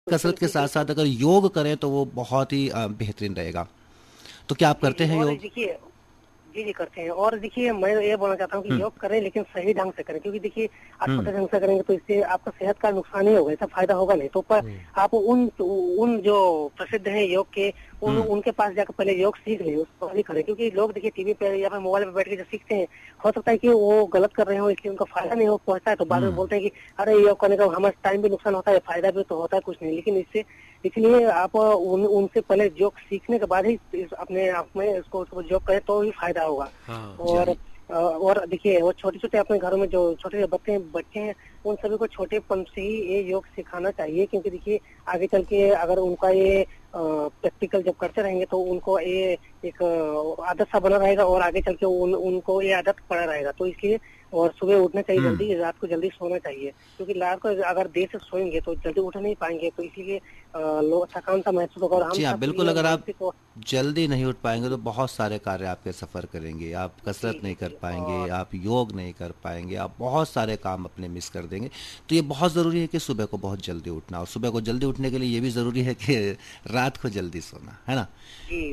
कसरत के साथ साथ अगर योग करें तो वो बहुत ही बेहतरीन रहेगा। तो क्या आप जी करते जी। हैं और योग? देखिए, जी जी करते हैं। और देखिए मैं ये बोलना चाहता हूँ कि हम्म। योग करें लेकिन सही ढंग से करें, क्योंकि देखिए आप हम्म। छोटे ढंग से करेंगे तो इससे आपका सेहत का नुकसान ही होगा, ऐसा फायदा होगा नहीं। तो पर आप उन जो प्रसिद्ध हैं योग के, हम्म। उनके पास जाकर पहले योग सीख लें, उसको ही करें। क्योंकि लोग देखिए टीवी पे या फिर मोबाइल पे बैठ के जो सीखते हैं, हो सकता है कि वो गलत कर रहे हो, इसलिए उनका फायदा नहीं हो पहुंचता है, तो बाद में हम्म। बोलते हैं कि अरे योग करने का हमारा टाइम भी नुकसान होता है, फायदा भी तो होता है कुछ नहीं। लेकिन इससे इसलिए आप उनसे पहले योग सीखने के बाद ही अपने आप में उसको योग करें तो ही फायदा होगा। जी। और देखिए वो छोटे छोटे अपने घरों में जो छोटे बच्चे बच्चे हैं, उन सभी को छोटेपन से ही ये योग सिखाना चाहिए। क्योंकि देखिए आगे चल के अगर उनका ये प्रैक्टिकल जब करते रहेंगे तो उनको ये एक आदत सा बना रहेगा, और आगे चल के उनको ये आदत पड़ा रहेगा। तो इसलिए और सुबह उठना चाहिए हम्म। जल्दी, रात को जल्दी सोना चाहिए। क्योंकि रात को अगर देर से सोएंगे तो जल्दी उठ नहीं पाएंगे, तो इसलिए लोग थकान सा महसूस होगा। और हम जी हाँ, सब बिल्कुल। ये अगर आप मानसिक जल्दी नहीं उठ पाएंगे जी तो बहुत सारे कार्य आपके सफ़र करेंगे, आप जी कसरत नहीं जी कर जी। पाएंगे, और आप योग नहीं कर पाएंगे, आप बहुत सारे काम अपने मिस कर देंगे। तो ये बहुत ज़रूरी है कि सुबह को बहुत जल्दी उठना, और सुबह को जल्दी उठने के लिए ये भी ज़रूरी है कि रात को जल्दी सोना, है ना? जी